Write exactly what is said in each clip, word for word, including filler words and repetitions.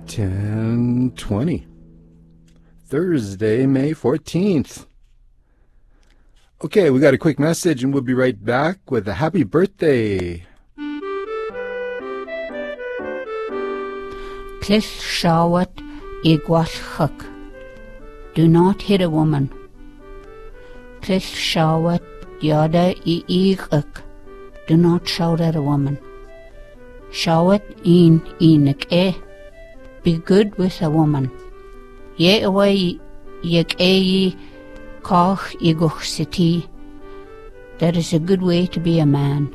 ten twenty. Thursday, May fourteenth. Okay, we got a quick message and we'll be right back with a happy birthday. Clill Shawat Igwalchuk. Do not hit a woman. Clill Shawat Yada I Iguk. Do not shout at a woman. Shawat in Inik eh. Be good with a woman. Ye away yek eh koch iguch city. That is a good way to be a man.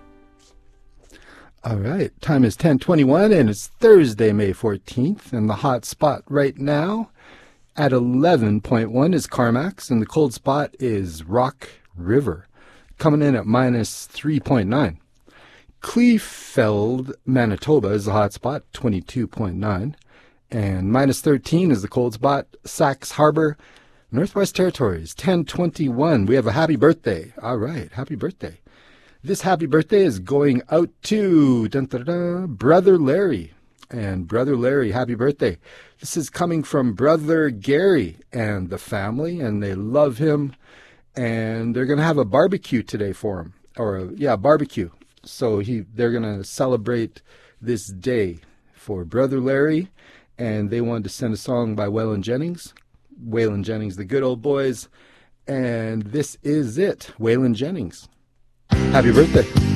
All right, time is ten twenty-one and it's Thursday, May fourteenth, and the hot spot right now at eleven point one is Carmax, and the cold spot is Rock River, coming in at minus three point nine. Kleefeld, Manitoba is the hot spot, twenty-two point nine, and minus thirteen is the cold spot, Sax Harbor, Northwest Territories, ten twenty-one. We have a happy birthday. All right, happy birthday. This happy birthday is going out to dun, dun, dun, Brother Larry. And Brother Larry, happy birthday. This is coming from Brother Gary and the family, and they love him. And they're going to have a barbecue today for him. Or, a, yeah, barbecue. So he they're going to celebrate this day for Brother Larry. And they wanted to send a song by Waylon Jennings. Waylon Jennings, the Good Old Boys. And this is it, Waylon Jennings. Happy birthday.